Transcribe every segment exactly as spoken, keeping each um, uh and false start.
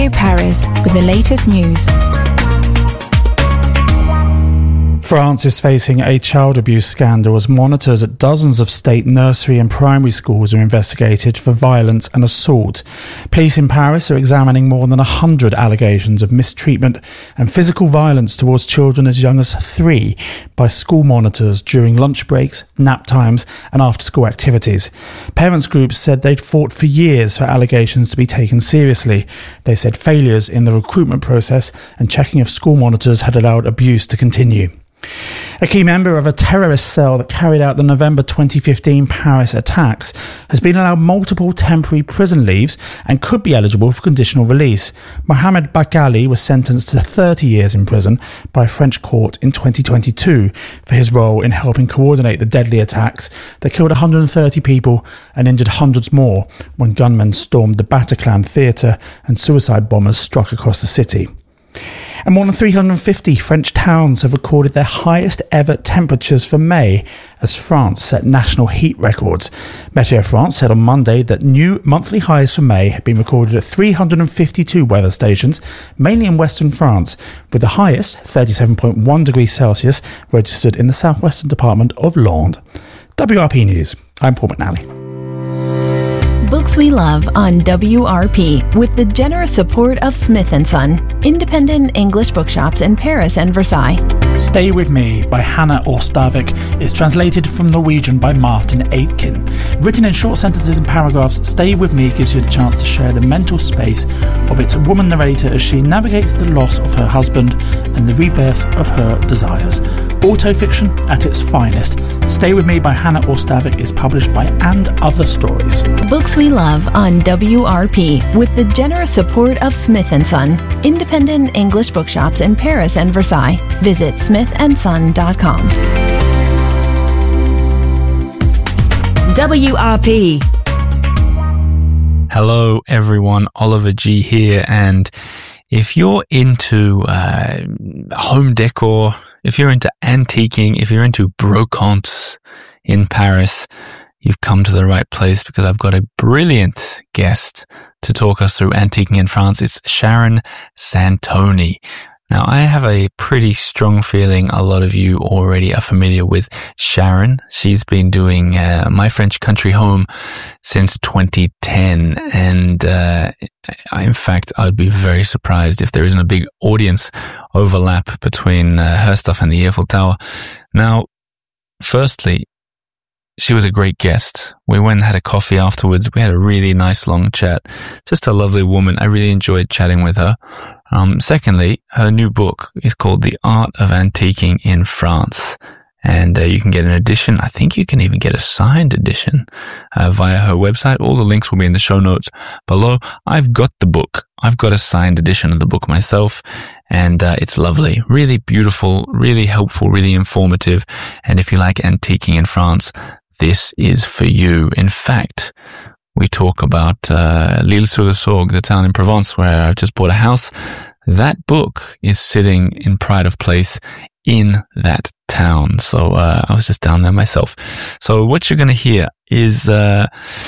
Paris with the latest news. France is facing a child abuse scandal as monitors at dozens of state nursery and primary schools are investigated for violence and assault. Police in Paris are examining more than one hundred allegations of mistreatment and physical violence towards children as young as three by school monitors during lunch breaks, nap times and after-school activities. Parents groups said they'd fought for years for allegations to be taken seriously. They said failures in the recruitment process and checking if school monitors had allowed abuse to continue. A key member of a terrorist cell that carried out the November twenty fifteen Paris attacks has been allowed multiple temporary prison leaves and could be eligible for conditional release. Mohamed Baghali was sentenced to thirty years in prison by a French court in twenty twenty-two for his role in helping coordinate the deadly attacks that killed one hundred thirty people and injured hundreds more when gunmen stormed the Bataclan theatre and suicide bombers struck across the city. And more than three hundred fifty French towns have recorded their highest ever temperatures for May as France set national heat records. Meteo France said on Monday that new monthly highs for May had been recorded at three hundred fifty-two weather stations, mainly in western France, with the highest, thirty-seven point one degrees Celsius, registered in the southwestern department of Landes. W R P News, I'm Paul McNally. Books we love on W R P with the generous support of Smith and Son, independent English bookshops in Paris and Versailles. Stay With Me by Hannah Orstavik is translated from Norwegian by Martin Aitken. Written in short sentences and paragraphs, Stay With Me gives you the chance to share the mental space of its woman narrator as she navigates the loss of her husband and the rebirth of her desires. Autofiction at its finest. Stay With Me by Hannah Orstavik is published by And Other Stories. Books we love on W R P with the generous support of Smith and Son, independent English bookshops in Paris and Versailles. Visit smith and son dot com. W R P. Hello everyone, Oliver G here, and if you're into uh, home decor, if you're into antiquing, if you're into brocantes in Paris, you've come to the right place because I've got a brilliant guest to talk us through antiquing in France. It's Sharon Santoni. Now, I have a pretty strong feeling a lot of you already are familiar with Sharon. She's been doing uh, My French Country Home since twenty ten, and uh, in fact, I'd be very surprised if there isn't a big audience overlap between uh, her stuff and the Eiffel Tower. Now, firstly, she was a great guest. We went and had a coffee afterwards. We had a really nice long chat. Just a lovely woman. I really enjoyed chatting with her. Um, secondly, her new book is called The Art of Antiquing in France. And uh, you can get an edition. I think you can even get a signed edition uh, via her website. All the links will be in the show notes below. I've got the book. I've got a signed edition of the book myself. And uh, it's lovely. Really beautiful, really helpful, really informative. And if you like antiquing in France, this is for you. In fact, we talk about uh, L'Isle-sur-le-Sorgue, the town in Provence where I've just bought a house. That book is sitting in Pride of Place in that town. So uh, I was just down there myself. So what you're going to hear is uh,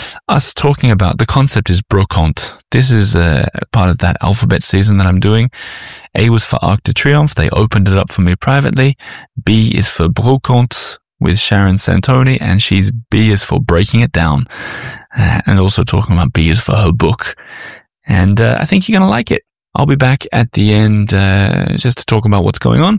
us talking about, the concept is brocante. This is uh, part of that alphabet season that I'm doing. A was for Arc de Triomphe. They opened it up for me privately. B is for brocante with Sharon Santoni, and she's B is for breaking it down, uh, and also talking about B is for her book. And uh, I think you're going to like it. I'll be back at the end uh, just to talk about what's going on.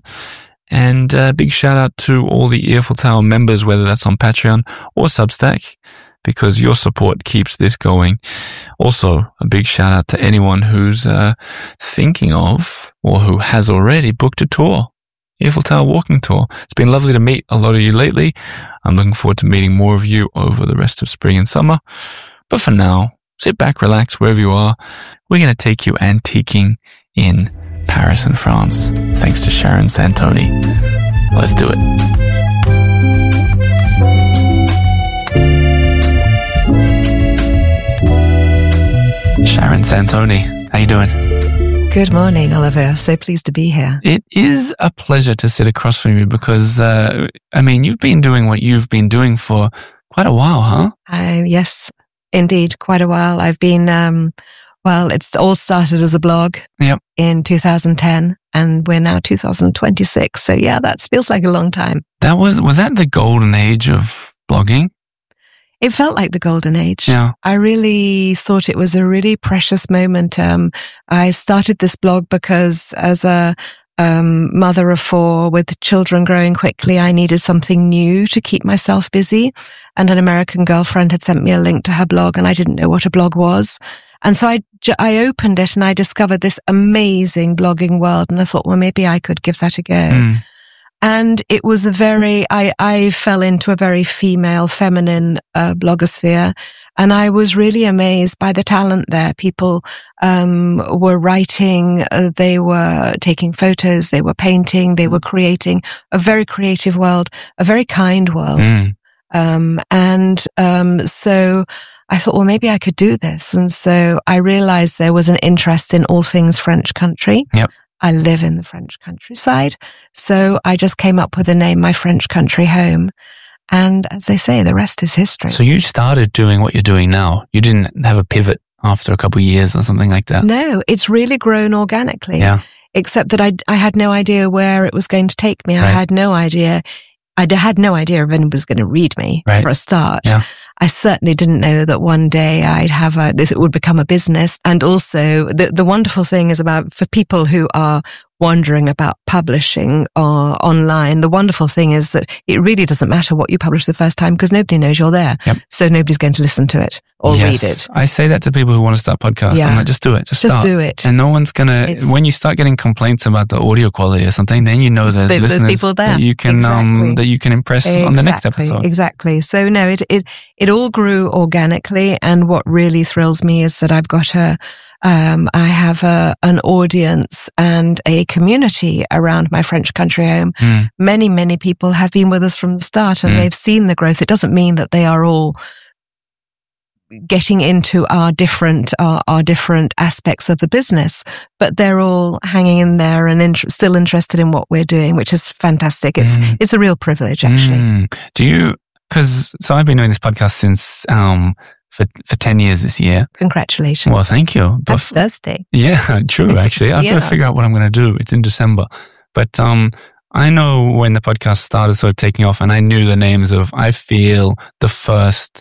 And a uh, big shout out to all the Eiffel Tower members, whether that's on Patreon or Substack, because your support keeps this going. Also, a big shout out to anyone who's uh, thinking of or who has already booked a tour. Eiffel Tower walking tour. It's been lovely to meet a lot of you lately. I'm looking forward to meeting more of you over the rest of spring and summer. But for now, sit back, relax, wherever you are. We're going to take you antiquing in Paris and France, thanks to Sharon Santoni. Let's do it. Sharon Santoni, how you doing? Good morning, Oliver. So pleased to be here. It is a pleasure to sit across from you because, uh, I mean, you've been doing what you've been doing for quite a while, huh? Uh, yes, indeed, quite a while. I've been um, Well, it's all started as a blog Yep. in two thousand ten, and we're now two thousand twenty-six. So yeah, that feels like a long time. That was, was that the golden age of blogging? It felt like the golden age. Yeah. I really thought it was a really precious moment. Um, I started this blog because as a um, mother of four with children growing quickly, I needed something new to keep myself busy. And an American girlfriend had sent me a link to her blog, and I didn't know what a blog was. And so I, I opened it and I discovered this amazing blogging world. And I thought, well, maybe I could give that a go. Mm. And it was a very, I, I fell into a very female, feminine uh, blogosphere. And I was really amazed by the talent there. People um, were writing, uh, they were taking photos, they were painting, they were creating a very creative world, a very kind world. Mm. Um, and um, so I thought, well, maybe I could do this. And so I realized there was an interest in all things French country. Yep. I live in the French countryside. So I just came up with the name My French Country Home. And as they say, the rest is history. So you started doing what you're doing now. You didn't have a pivot after a couple of years or something like that. No, it's really grown organically. Yeah. Except that I, I had no idea where it was going to take me. I Right. had no idea. I had no idea if anyone was going to read me Right. for a start. Yeah. I certainly didn't know that one day I'd have a, this, it would become a business. And also the, the wonderful thing is about, for people who are wondering about publishing or online, the wonderful thing is that it really doesn't matter what you publish the first time because nobody knows you're there. Yep. So nobody's going to listen to it or Yes. read it. I say that to people who want to start podcasts. Yeah. I'm like, just do it. Just, Just start. do it. And no one's going to, It's- when you start getting complaints about the audio quality or something, then you know there's There- there's listeners people there. that you can, Exactly. um, that you can impress on the next Exactly, episode. Exactly. So no, it, it, it all grew organically. And what really thrills me is that I've got a, um, I have a, an audience and a community around My French Country Home. Mm. Many, many people have been with us from the start and Mm. they've seen the growth. It doesn't mean that they are all getting into our different, our, our different aspects of the business, but they're all hanging in there and int- still interested in what we're doing, which is fantastic. It's, Mm. it's a real privilege, actually. Mm. Do you, cause, so I've been doing this podcast since, um, for, for ten years this year. Congratulations. Well, thank you. But Happy birthday. yeah, true, actually. I've got Yeah. to figure out what I'm going to do. It's in December. But, um, I know when the podcast started sort of taking off and I knew the names of, I feel the first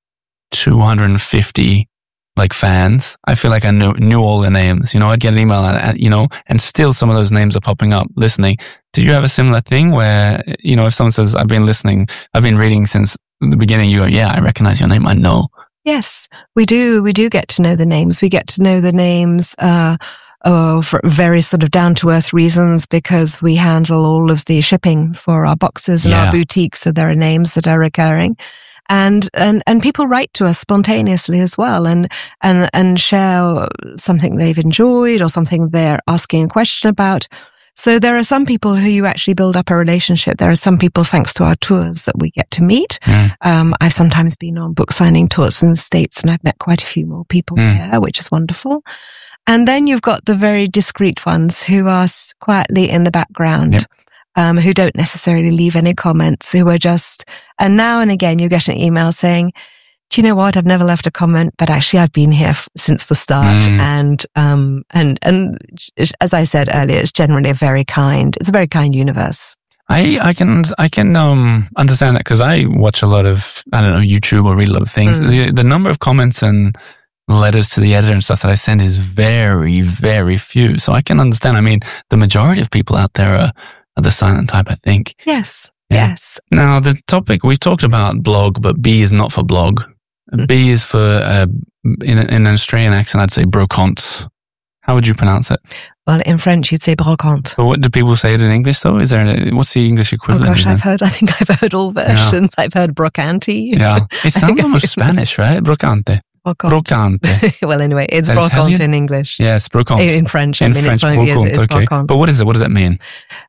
two hundred fifty like fans. I feel like I knew, knew all the names, you know, I'd get an email and, you know, and still some of those names are popping up listening. Did you have a similar thing where, you know, if someone says, I've been listening, I've been reading since the beginning, you go, yeah, I recognize your name. I know. Yes, we do. We do get to know the names. We get to know the names, uh, uh, for very sort of down to earth reasons because we handle all of the shipping for our boxes and Yeah. our boutiques. So there are names that are recurring. And, and, and people write to us spontaneously as well and, and, and share something they've enjoyed or something they're asking a question about. So there are some people who you actually build up a relationship. There are some people, thanks to our tours, that we get to meet. Mm. Um, I've sometimes been on book signing tours in the States and I've met quite a few more people Mm. there, which is wonderful. And then you've got the very discreet ones who are s- quietly in the background. Yep. Um, who don't necessarily leave any comments, who are just, and now and again you get an email saying, do you know what? I've never left a comment, but actually I've been here f- since the start. Mm. And, um, and, and as I said earlier, it's generally a very kind, it's a very kind universe. I, I can, I can, um, understand that because I watch a lot of, I don't know, YouTube or read a lot of things. Mm. The, the number of comments and letters to the editor and stuff that I send is very, very few. So I can understand. I mean, the majority of people out there are, are the silent type, I think. Yes. Yeah. Yes. Now, the topic, we talked about blog, but B is not for blog. Mm. B is for, uh, in, a, in an Australian accent, I'd say brocante. How would you pronounce it? Well, in French, you'd say brocante. But what do people say it in English though? Is there, a, what's the English Oh equivalent? gosh, then? I've heard, I think I've heard all versions. I've heard brocante. Yeah. It sounds almost Spanish, right? Brocante. Brocante. Brocante. Well, anyway, it's Is that brocante Italian? in English. Yes, brocante. In French, I In mean, French, it's probably, yes, brocante, it's okay. brocante. But what is it? What does that mean?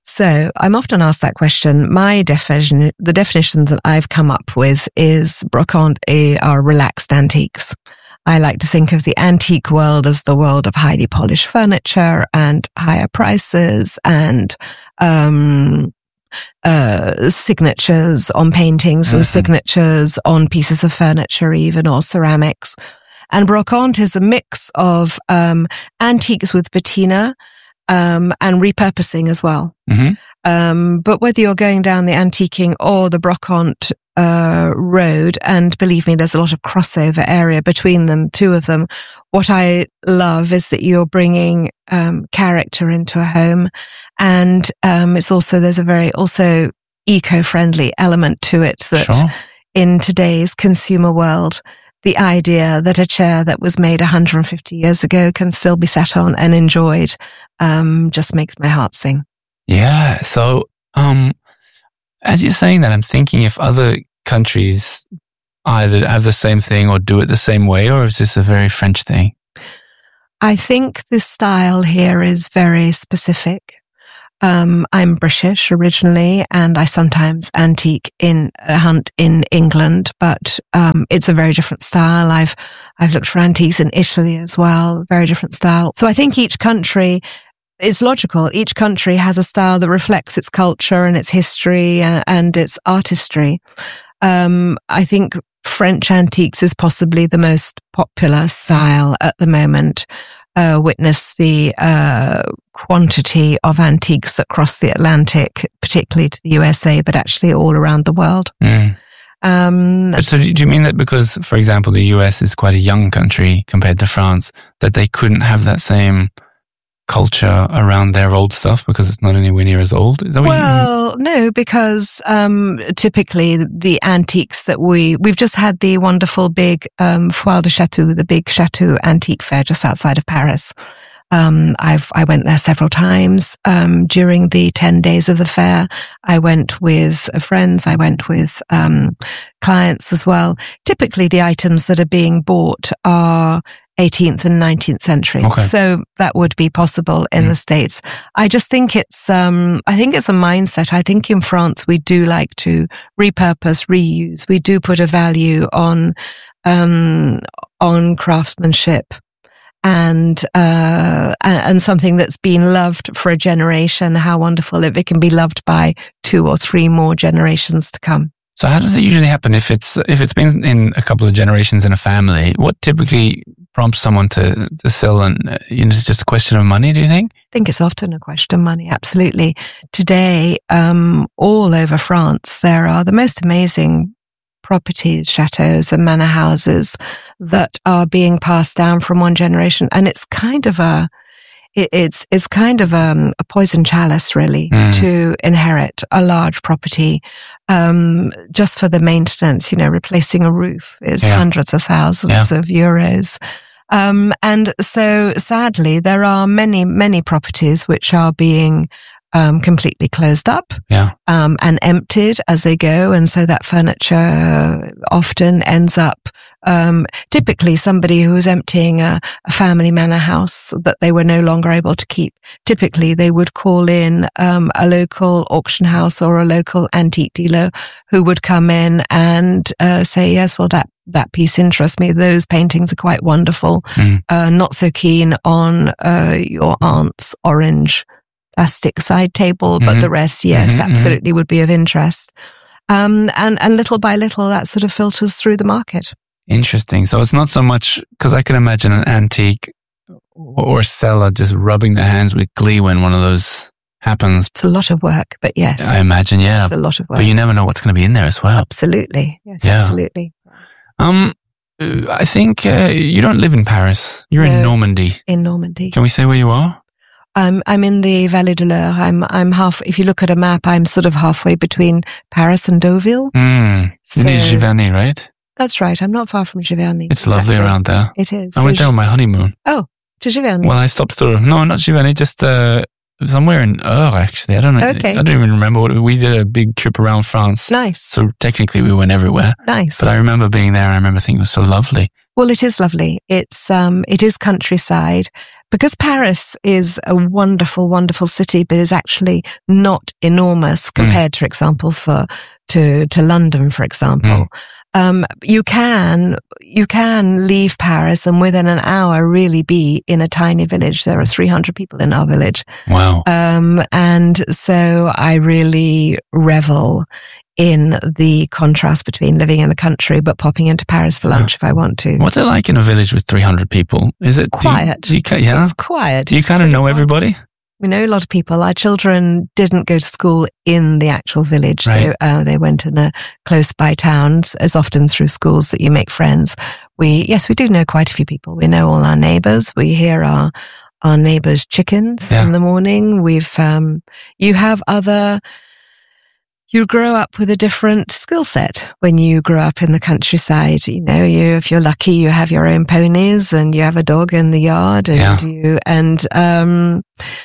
So I'm often asked that question. My definition, the definition that I've come up with is brocante are relaxed antiques. I like to think of the antique world as the world of highly polished furniture and higher prices and, um, uh, signatures on paintings and Mhm. signatures on pieces of furniture even or ceramics. And brocante is a mix of um, antiques with patina um, and repurposing as well. Mm-hmm. Um, but whether you're going down the antiquing or the brocante uh, road, and believe me, there's a lot of crossover area between them, two of them. What I love is that you're bringing um, character into a home, and um, it's also there's a very also eco-friendly element to it that Sure. in today's consumer world, the idea that a chair that was made one hundred fifty years ago can still be sat on and enjoyed um, just makes my heart sing. Yeah. So, um, as you're saying that, I'm thinking if other countries either have the same thing or do it the same way, or is this a very French thing? I think the style here is very specific. Um, I'm British originally, and I sometimes antique in uh, hunt in England, but um, it's a very different style. I've I've looked for antiques in Italy as well, very different style. So I think each country, it's logical. Each country has a style that reflects its culture and its history uh, and its artistry. Um, I think French antiques is possibly the most popular style at the moment. Uh, witness the uh, quantity of antiques that cross the Atlantic, particularly to the U S A, but actually all around the world. Mm. Um, But so do you mean that because, for example, the U S is quite a young country compared to France, that they couldn't have that same culture around their old stuff because it's not anywhere near as old? Is that what well, no, because um, typically the antiques that we we've just had the wonderful big um, Foire de Château, the big Château antique fair just outside of Paris. Um, I've I went there several times um, during the ten days of the fair. I went with friends. I went with um, clients as well. Typically, the items that are being bought are eighteenth and nineteenth century. Okay. So that would be possible in mm. the States. I just think it's, um, I think it's a mindset. I think in France, we do like to repurpose, reuse. We do put a value on, um, on craftsmanship and, uh, and something that's been loved for a generation. How wonderful if it can be loved by two or three more generations to come. So how does it usually happen if it's if it's been in a couple of generations in a family? What typically prompts someone to to sell? And uh, you know, is it just a question of money? Do you think? I think it's often a question of money. Absolutely. Today, um, all over France, there are the most amazing properties, chateaux, and manor houses that are being passed down from one generation, and it's kind of a It, it's it's kind of um, a poison chalice, really, mm. to inherit a large property um, just for the maintenance. You know, replacing a roof is yeah. hundreds of thousands yeah. of euros. Um, and so, sadly, there are many, many properties which are being um, completely closed up yeah. um, and emptied as they go. And so that furniture often ends up Um, typically somebody who was emptying a, a family manor house that they were no longer able to keep. Typically they would call in, um, a local auction house or a local antique dealer who would come in and, uh, say, yes, well, that, that piece interests me. Those paintings are quite wonderful. Mm. Uh, not so keen on, uh, your aunt's orange plastic side table, mm-hmm. but the rest, yes, mm-hmm, absolutely mm-hmm. would be of interest. Um, and, and little by little that sort of filters through the market. Interesting. So it's not so much, because I can imagine an antique or seller just rubbing their hands with glee when one of those happens. It's a lot of work, but yes. I imagine, yeah. It's a lot of work. But you never know what's going to be in there as well. Absolutely. Yes, yeah. absolutely. Um, I think uh, you don't live in Paris. You're no, in Normandy. In Normandy. Can we say where you are? I'm I'm in the Vallée de l'Eure. I'm I'm half. If you look at a map, I'm sort of halfway between Paris and Deauville. Mm. So, near Giverny, right? That's right. I'm not far from Giverny. It's exactly. lovely around there. It is. I so went there on my honeymoon. Oh, to Giverny. Well, I stopped through. No, not Giverny. Just uh, somewhere in Eure, actually. I don't know. Okay. I don't even remember what we did. A big trip around France. Nice. So technically, we went everywhere. Nice. But I remember being there. And I remember thinking it was so lovely. Well, it is lovely. It's um, it is countryside. Because Paris is a wonderful, wonderful city, but is actually not enormous compared, mm. for example, for to, to London, for example. Mm. Um, you can, you can leave Paris and within an hour really be in a tiny village. There are three hundred people in our village. Wow. Um, and so I really revel in the contrast between living in the country but popping into Paris for lunch yeah. if I want to. What's it like in a village with three hundred people? Is it quiet? Do you, do you, yeah, it's quiet. Do you kind of know everybody? We know a lot of people. Our children didn't go to school in the actual village. Right. They, uh, they went in a close by towns, as often through schools that you make friends. We, yes, we do know quite a few people. We know all our neighbors. We hear our, our neighbors' chickens yeah. in the morning. We've, um, you have other, you grow up with a different skill set when you grow up in the countryside. You know, you, if you're lucky, you have your own ponies and you have a dog in the yard and yeah. you, and, um,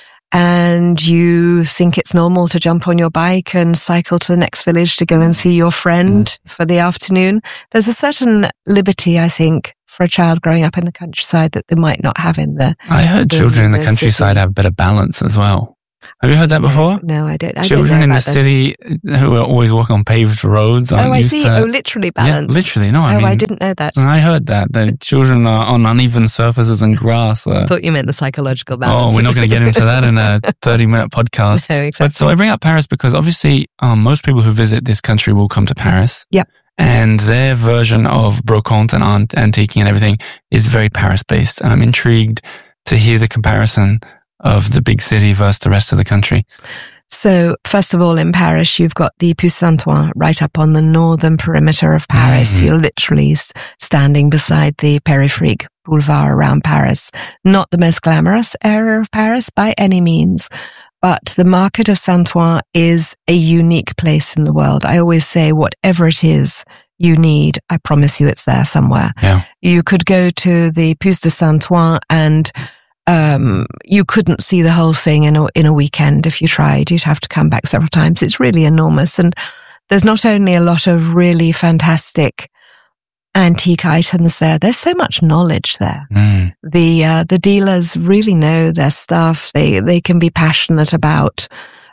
and you think it's normal to jump on your bike and cycle to the next village to go and see your friend mm. for the afternoon. There's a certain liberty, I think, for a child growing up in the countryside that they might not have in the I heard the, children in the, the countryside city. have better balance as well. Have you heard that before? No, I don't. I Children don't in the that. city who are always walking on paved roads. Oh, I used see. To, oh, literally balance. Yeah, literally. No, I oh, mean, I didn't know that. I heard that. The children are on uneven surfaces and grass. Uh, I thought you meant the psychological balance. Oh, we're not going to get into that in a thirty-minute podcast. No, exactly. But so I bring up Paris because obviously um, most people who visit this country will come to Paris. Yep. And their version of brocante and ant- antiquing and everything is very Paris-based. And I'm intrigued to hear the comparison of the big city versus the rest of the country. So, first of all, in Paris, you've got the Puy Saint-Ouen right up on the northern perimeter of Paris. Mm-hmm. You're literally standing beside the Périphérique boulevard around Paris. Not the most glamorous area of Paris by any means, but the market of Saint-Ouen is a unique place in the world. I always say, whatever it is you need, I promise you it's there somewhere. Yeah. You could go to the Puce de Saint-Ouen and Um, you couldn't see the whole thing in a, in a weekend if you tried. You'd have to come back several times. It's really enormous. And there's not only a lot of really fantastic antique items there, there's so much knowledge there. Mm. The, uh, the dealers really know their stuff. They, they can be passionate about,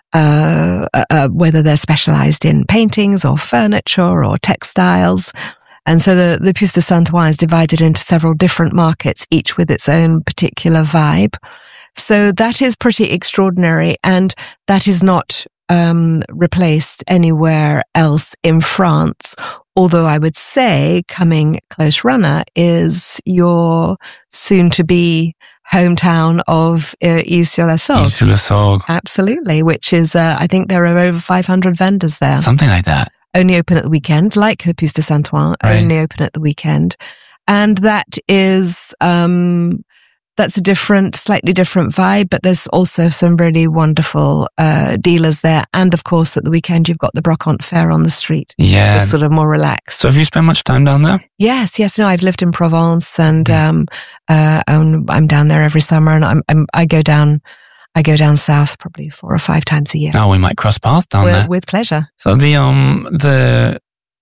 uh, uh, whether they're specialized in paintings or furniture or textiles. And so the, the Puce de Saint-Ouen is divided into several different markets, each with its own particular vibe. So that is pretty extraordinary, and that is not um, replaced anywhere else in France. Although I would say, coming close runner is your soon-to-be hometown of uh, Ile-sur-la-Sorgue. Ile-sur-la-Sorgue. Absolutely, which is, uh, I think there are over five hundred vendors there. Something like that. Only open at the weekend, like the Puce de Saint-Ouen, right. only open at the weekend. And that is, um, that's a different, slightly different vibe, but there's also some really wonderful, uh, dealers there. And of course, at the weekend, you've got the Brocante Fair on the street. Yeah. It's sort of more relaxed. So have you spent much time down there? Yes, yes. No, I've lived in Provence and, mm. um, uh, I'm, I'm down there every summer and I'm, I'm, I go down, I go down south probably four or five times a year. Oh, we might cross paths down with, there. With pleasure. So the, um, the,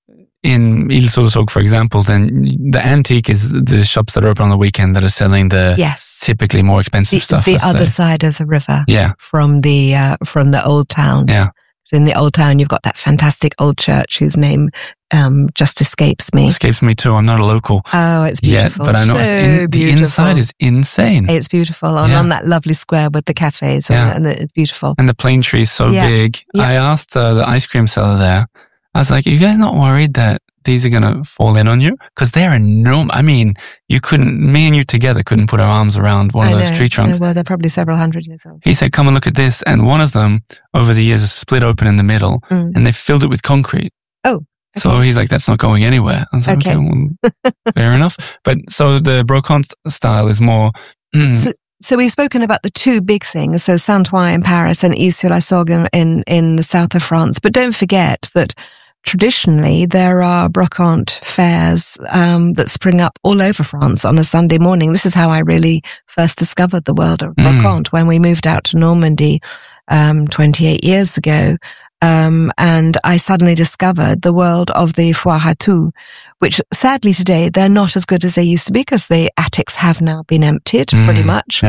in Ile-sur-la-Sorgue, for example, then the antique is the shops that are open on the weekend that are selling the yes. typically more expensive the, stuff. The other say. side of the river. Yeah. From the, uh, from the old town. Yeah. So in the old town, you've got that fantastic old church whose name, um, just escapes me. Escapes me too. I'm not a local. Oh, it's beautiful. Yet, but I know so it's in, the inside is insane. It's beautiful. And yeah. on that lovely square with the cafes. And, yeah. and it's beautiful. And the plane tree is so yeah. big. Yeah. I asked uh, the ice cream seller there, I was like, are you guys not worried that these are going to fall in on you? Because they're enormous. I mean, you couldn't, me and you together couldn't put our arms around one I of those know. tree trunks. Well, they're probably several hundred years old. He said, come and look at this. And one of them, over the years, is split open in the middle mm. and they filled it with concrete. Oh. Okay. So he's like, that's not going anywhere. I was like, okay, okay well, fair enough. But so the brocante style is more... Mm, so, So we've spoken about the two big things, so Saint-Ouen in Paris and Ile-sur-la-Sorgue in, in the south of France. But don't forget that traditionally there are brocante fairs um, that spring up all over France on a Sunday morning. This is how I really first discovered the world of brocante mm. when we moved out to Normandy um, twenty-eight years ago. Um, and I suddenly discovered the world of the foire à tout, which sadly today they're not as good as they used to be because the attics have now been emptied mm, pretty much. Yeah.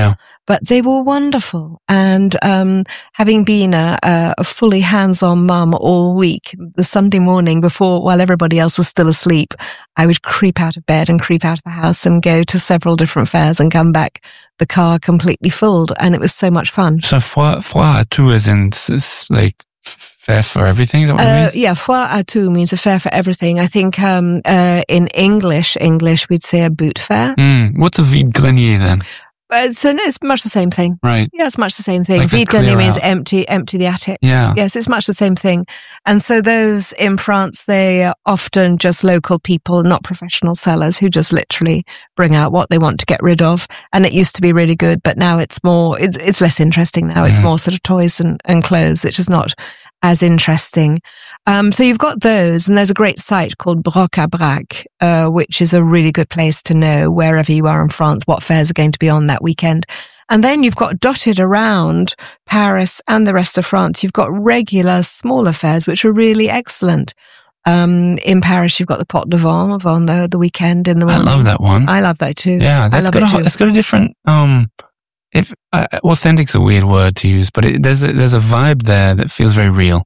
but they were wonderful. And um having been a, a fully hands-on mum all week, the Sunday morning before, while everybody else was still asleep, I would creep out of bed and creep out of the house and go to several different fairs and come back, the car completely filled, and it was so much fun. So foire, foire à tout is in s- like fair for everything? Is that what Uh, it means? yeah, foire à tout means a fair for everything. I think um uh in English, English we'd say a boot fair. Mm. What's a vide grenier then? But so it's much the same thing. Right. Yeah, it's much the same thing. Like they Vide grenier clear means out. empty, empty the attic. Yeah. Yes, it's much the same thing. And so those in France, they are often just local people, not professional sellers, who just literally bring out what they want to get rid of. And it used to be really good, but now it's more, it's, it's less interesting now. It's Mhm. more sort of toys and, and clothes, which is not as interesting. Um, so you've got those, and there's a great site called Broc à Brac, uh, which is a really good place to know wherever you are in France, what fairs are going to be on that weekend. And then you've got dotted around Paris and the rest of France, you've got regular smaller fairs, which are really excellent. Um, in Paris, you've got the Pot de Vent on the, the weekend in the I morning. love that one. I love that too. Yeah, I that's love got it a, too. it's got a different, um, if, uh, authentic's a weird word to use, but it, there's a, there's a vibe there that feels very real.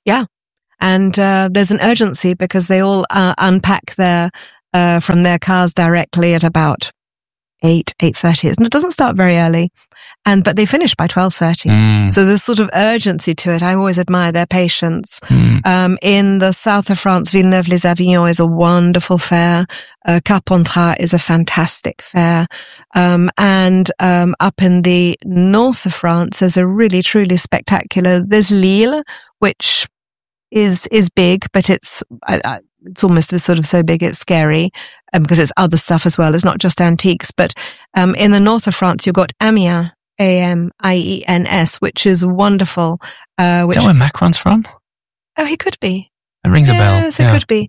And uh, there's an urgency because they all uh, unpack their uh, from their cars directly at about eight, eight thirty. It doesn't start very early, and but they finish by twelve thirty. Mm. So there's sort of urgency to it. I always admire their patience. Mm. Um, in the south of France, Villeneuve-les-Avignon is a wonderful fair. Uh, Carpentras is a fantastic fair. Um, and um, up in the north of France, there's a really, truly spectacular. There's Lille, which is is big, but it's I, I, it's almost sort of so big it's scary um, because it's other stuff as well. It's not just antiques. But um, in the north of France, you've got Amiens, A M I E N S, which is wonderful. Uh, which Is that where Macron's from? oh, he could be. It rings a bell. Yes, it Yeah. could be.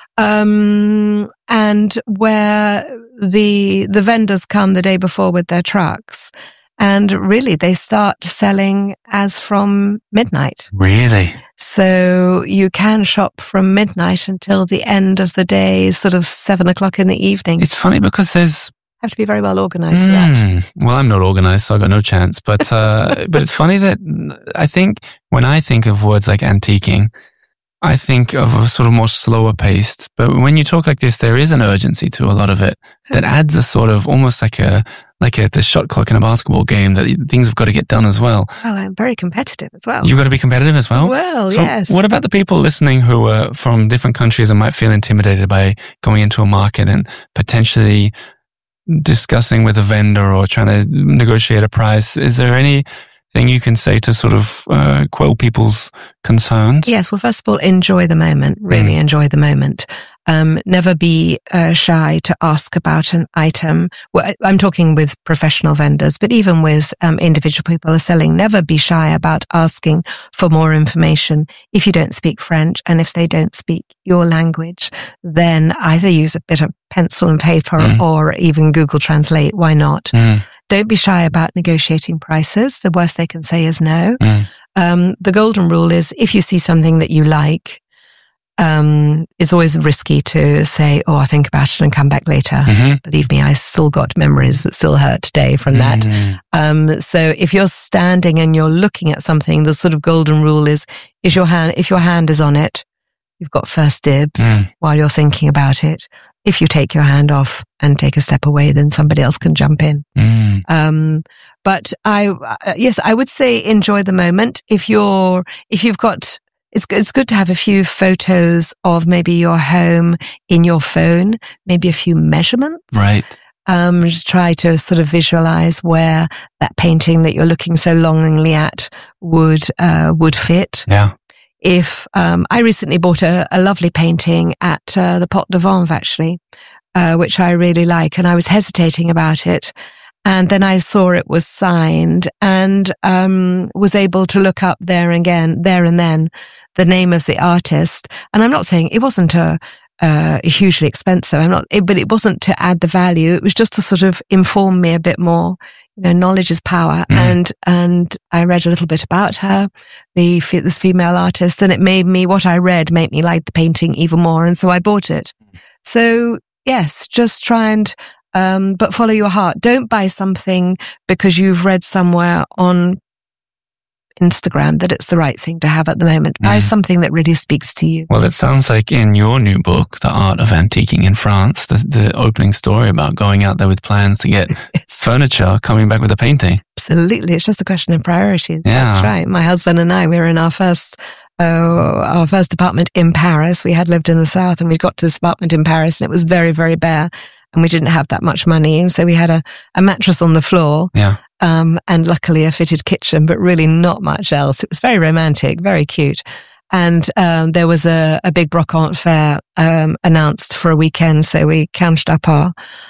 Um, and where the the vendors come the day before with their trucks, and really they start selling as from midnight. Really? So you can shop from midnight until the end of the day, sort of seven o'clock in the evening. It's funny because there's Have to be very well organized for that. Mm. Well, I'm not organized, so I got no chance. But uh, but it's funny that I think when I think of words like antiquing, I think of a sort of more slower paced. But when you talk like this, there is an urgency to a lot of it that adds a sort of almost like a like a the shot clock in a basketball game that things have got to get done as well. Well, I'm very competitive as well. You've got to be competitive as well. Well, So yes. what about the people listening who are from different countries and might feel intimidated by going into a market and potentially discussing with a vendor or trying to negotiate a price? Is there anything you can say to sort of uh, quell people's concerns? Yes, well, first of all, enjoy the moment. Really Mm. enjoy the moment. Um, never be uh, shy to ask about an item. Well, I'm talking with professional vendors, but even with um, individual people who are selling, never be shy about asking for more information. If you don't speak French and if they don't speak your language, then either use a bit of pencil and paper Mm. or even Google Translate. Why not? Mm, Don't be shy about negotiating prices. The worst they can say is no. mm, Um, the golden rule is if you see something that you like, um, it's always risky to say, oh, I'll think about it and come back later. mhm, Believe me, I still got memories that still hurt today from that. mm, Um, so if you're standing and you're looking at something, the sort of golden rule is, is your hand, if your hand is on it, you've got first dibs Mm. while you're thinking about it. If you take your hand off and take a step away, then somebody else can jump in. mm. Um, but I, uh, yes, I would say enjoy the moment. If you're, if you've got, it's good, it's good to have a few photos of maybe your home in your phone, maybe a few measurements. Right. Um, just try to sort of visualize where that painting that you're looking so longingly at would, uh, would fit. Yeah. If, um, I recently bought a, a lovely painting at, uh, the Pot de Vanves, actually, uh, which I really like, and I was hesitating about it. And then I saw it was signed and, um, was able to look up there again, there and then, the name of the artist. And I'm not saying it wasn't a, uh, hugely expensive. I'm not, it, but it wasn't to add the value. It was just to sort of inform me a bit more. You know, knowledge is power. Mm. And, and I read a little bit about her, the, this female artist, and it made me, what I read made me like the painting even more. And so I bought it. So yes, just try and, Um, but follow your heart. Don't buy something because you've read somewhere on Instagram that it's the right thing to have at the moment. Mm. Buy something that really speaks to you. Well, it sounds like in your new book, The Art of Antiquing in France, the, the opening story about going out there with plans to get furniture, coming back with a painting. Absolutely. It's just a question of priorities. Yeah. That's right. My husband and I, we were in our first, uh, our first apartment in Paris. We had lived in the south and we got to this apartment in Paris and it was very, very bare. And we didn't have that much money. And so we had a, a mattress on the floor. Yeah. Um, and luckily a fitted kitchen, but really not much else. It was very romantic, very cute. And, um, there was a, a big brocante fair, um, announced for a weekend. So we counted up our,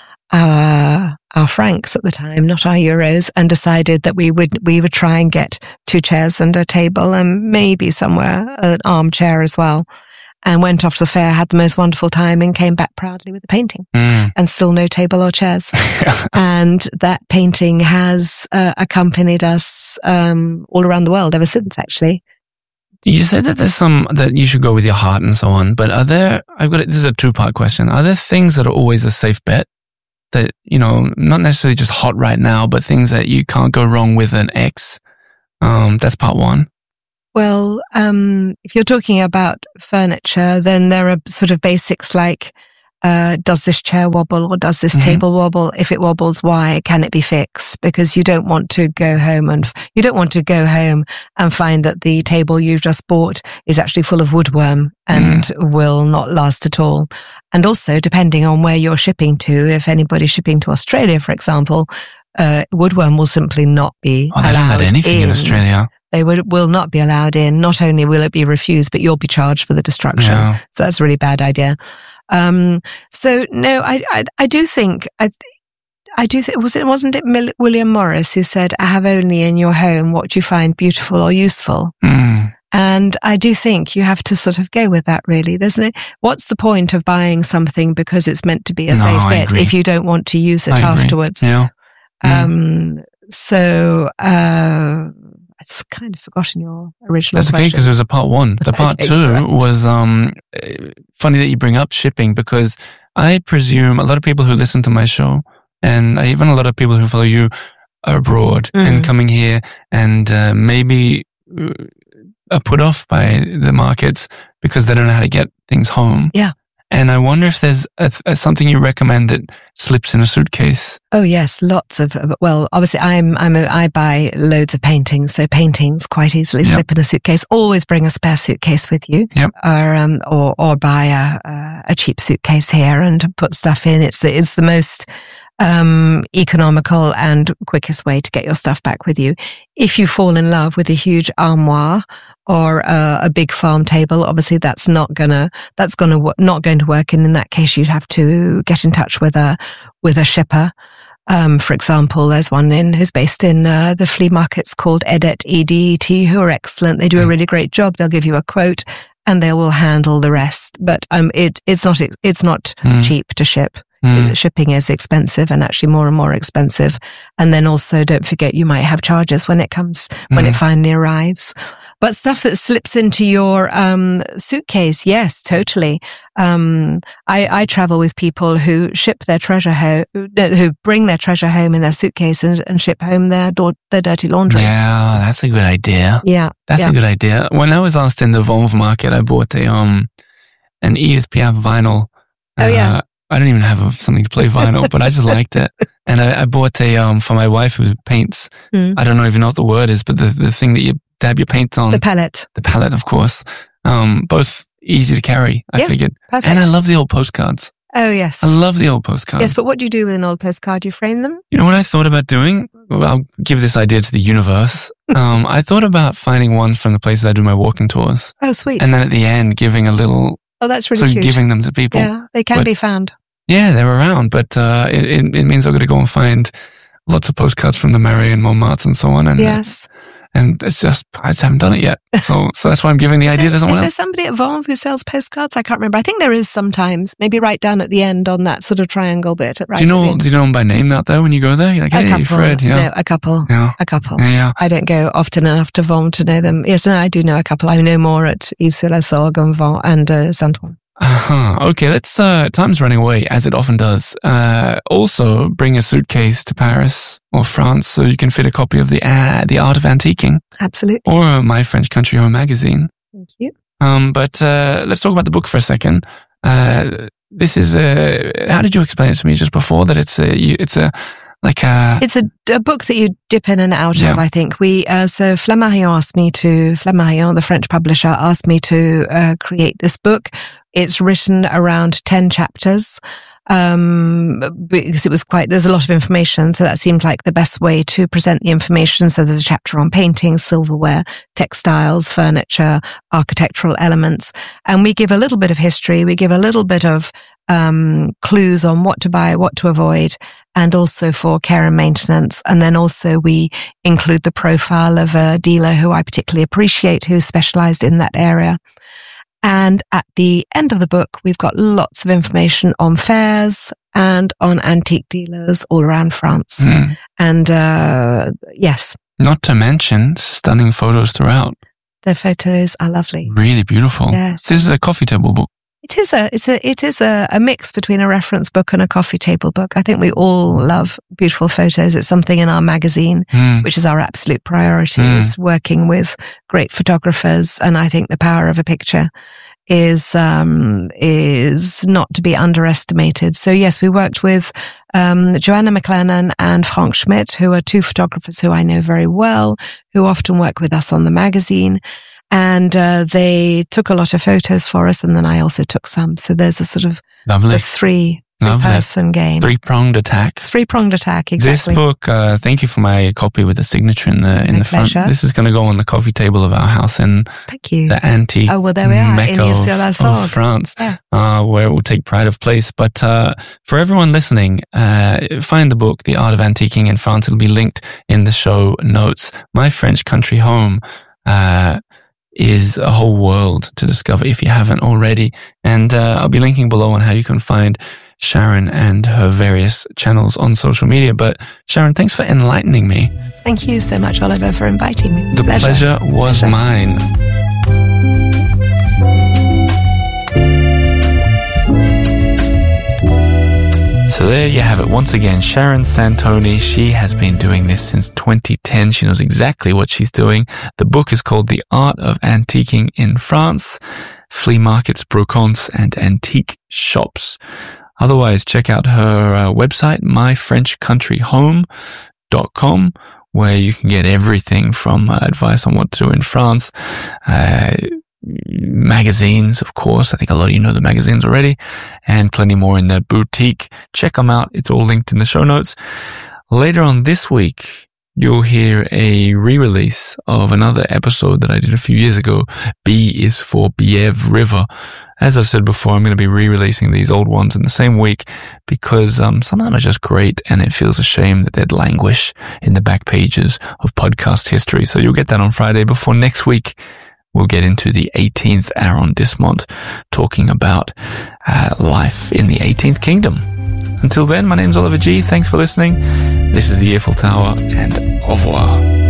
our, our francs at the time, not our euros, and decided that we would, we would try and get two chairs and a table and maybe somewhere an armchair as well. And went off to the fair, had the most wonderful time, and came back proudly with a painting. Mm. And still no table or chairs. And that painting has uh, accompanied us um, all around the world ever since, actually. You said that there's some, that you should go with your heart and so on, but are there, I've got, this is a two-part question. Are there things that are always a safe bet? That, you know, not necessarily just hot right now, but things that you can't go wrong with an X? Um, that's part one. Well, um, if you're talking about furniture, then there are sort of basics like, uh, does this chair wobble or does this mm-hmm. table wobble? If it wobbles, why? Can it be fixed? Because you don't want to go home and, you don't want to go home and find that the table you've just bought is actually full of woodworm and mm. will not last at all. And also, depending on where you're shipping to, if anybody's shipping to Australia, for example, uh, woodworm will simply not be oh, they allowed don't let anything in, in Australia. They would, will not be allowed in. Not only will it be refused, but you'll be charged for the destruction. Yeah. So that's a really bad idea. Um, so no, I, I, I do think, I, I do think, was it, wasn't it Mil- William Morris who said, I have only in your home what you find beautiful or useful. Mm. And I do think you have to sort of go with that, really. There's no, what's the point of buying something because it's meant to be a no, safe I bet agree. if you don't want to use it I afterwards? Agree. Yeah. Um, mm. so, uh, I've kind of forgotten your original That's question. okay, because there's a part one. The part okay, two right. was um funny that you bring up shipping, because I presume a lot of people who listen to my show, and even a lot of people who follow you, are abroad mm. and coming here, and uh, maybe are put off by the markets because they don't know how to get things home. Yeah. And I wonder if there's a, a, something you recommend that slips in a suitcase. Oh yes, lots of. Well, obviously, I'm I'm a, I buy loads of paintings, so paintings quite easily yep. slip in a suitcase. Always bring a spare suitcase with you, yep. or um, or or buy a a cheap suitcase here and put stuff in. It's the, it's the most um economical and quickest way to get your stuff back with you. If you fall in love with a huge armoire or a, a big farm table, obviously that's not gonna that's gonna not going to work, and in that case you'd have to get in touch with a with a shipper. Um, for example, there's one in who's based in uh, the flea markets called Edet, E D E T, who are excellent. They do a really great job. They'll give you a quote and they will handle the rest. But um, it it's not it's not mm. cheap to ship. Mm. Shipping is expensive, and actually more and more expensive. And then also, don't forget, you might have charges when it comes, when mm. it finally arrives. But stuff that slips into your um suitcase, yes, totally. Um, I, I travel with people who ship their treasure home, who bring their treasure home in their suitcase and, and ship home their their dirty laundry. Yeah, that's a good idea. Yeah, that's yeah. a good idea. When I was last in the Volvo market, I bought a um an Edith Piaf vinyl. Oh yeah. Uh, I don't even have something to play vinyl, but I just liked it. And I, I bought a, um, for my wife who paints. Mm. I don't even know what the word is, but the, the thing that you dab your paint on. The palette. The palette, of course. Um, both easy to carry, I yeah, figured. Perfect. And I love the old postcards. Oh, yes. I love the old postcards. Yes, but what do you do with an old postcard? Do you frame them? You know what I thought about doing? Well, I'll give this idea to the universe. um, I thought about finding ones from the places I do my walking tours. Oh, sweet. And then at the end, giving a little. Oh, that's really so cute. giving them to people. Yeah, they can but, be found. Yeah, they're around, but uh, it, it, it means I've got to go and find lots of postcards from the Marais and Montmartre and so on. And, yes. Uh, and it's just, I just haven't done it yet. So so that's why I'm giving the is idea there, to someone is else. Is there somebody at Volvo who sells postcards? I can't remember. I think there is sometimes. Maybe right down at the end on that sort of triangle bit. Right do you know Do you know them by name out there when you go there? You're like, hey, a couple, Fred. Yeah. No, a couple. Yeah. A couple. Yeah, yeah. I don't go often enough to Volvo to know them. Yes, no, I do know a couple. I know more at Yves-sur-la-Sorgue and Volvo and uh, Saint-Ouen. Uh-huh. Okay, let's, uh, time's running away, as it often does. Uh, also bring a suitcase to Paris or France so you can fit a copy of the, uh, the Art of Antiquing. Absolutely. Or My French Country Home magazine. Thank you. Um, but, uh, let's talk about the book for a second. Uh, this is a, how did you explain it to me just before that it's a, it's a, like a... It's a, a book that you dip in and out yeah. of, I think. We, uh, so Flammarion asked me to, Flammarion, the French publisher, asked me to, uh, create this book. It's written around ten chapters, um, because it was quite, there's a lot of information. So that seemed like the best way to present the information. So there's a chapter on painting, silverware, textiles, furniture, architectural elements. And we give a little bit of history. We give a little bit of, um, clues on what to buy, what to avoid, and also for care and maintenance. And then also we include the profile of a dealer who I particularly appreciate, who's specialized in that area. And at the end of the book, we've got lots of information on fairs and on antique dealers all around France. Mm. And, uh, yes. Not to mention stunning photos throughout. The photos are lovely. Really beautiful. Yes. This is a coffee table book. It is a, it's a, it is a, a mix between a reference book and a coffee table book. I think we all love beautiful photos. It's something in our magazine, Mm. which is our absolute priority, Mm. is working with great photographers. And I think the power of a picture is, um, is not to be underestimated. So yes, we worked with, um, Joanna McLennan and Frank Schmidt, who are two photographers who I know very well, who often work with us on the magazine. And, uh, they took a lot of photos for us, and then I also took some. So there's a sort of, Lovely. a three, Lovely. person game. Three-pronged attack. Three-pronged attack, exactly. This book, uh, thank you for my copy with the signature in the, in My the front. pleasure. This is going to go on the coffee table of our house in Thank you. the antique Oh, well, there we are, in Mecca of, Issy-sur-la-Sorgue. of France, Yeah. uh, where it will take pride of place. But, uh, for everyone listening, uh, find the book, The Art of Antiquing in France. It'll be linked in the show notes. My French Country Home, uh, is a whole world to discover if you haven't already. And, uh, I'll be linking below on how you can find Sharon and her various channels on social media. But Sharon, thanks for enlightening me. Thank you so much, Oliver, for inviting me. The pleasure, pleasure was pleasure. mine. So there you have it. Once again, Sharon Santoni. She has been doing this since twenty ten. She knows exactly what she's doing. The book is called The Art of Antiquing in France, Flea Markets, Brocants, and Antique Shops. Otherwise, check out her uh, website, my french country home dot com, where you can get everything from uh, advice on what to do in France, uh, magazines, of course. I think a lot of you know the magazines already, and plenty more in the boutique. Check them out. It's all linked in the show notes. Later on this week, you'll hear a re-release of another episode that I did a few years ago. B is for Bièvre River. As I've said before, I'm going to be re-releasing these old ones in the same week because um, some of them are just great, and it feels a shame that they'd languish in the back pages of podcast history. So you'll get that on Friday. Before next week, we'll get into the eighteenth arrondissement, talking about uh, life in the eighteenth Kingdom. Until then, my name's Oliver G. Thanks for listening. This is the Eiffel Tower, and au revoir.